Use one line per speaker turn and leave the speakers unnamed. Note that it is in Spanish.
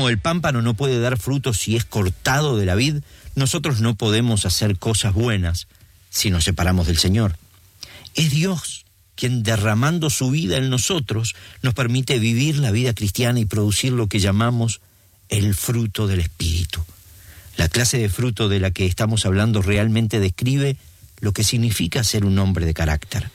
el pámpano no puede dar fruto si es cortado de la vid, nosotros no podemos hacer cosas buenas si nos separamos del Señor. Es Dios quien, derramando su vida en nosotros, nos permite vivir la vida cristiana y producir lo que llamamos el fruto del Espíritu. La clase de fruto de la que estamos hablando realmente describe lo que significa ser un hombre de carácter.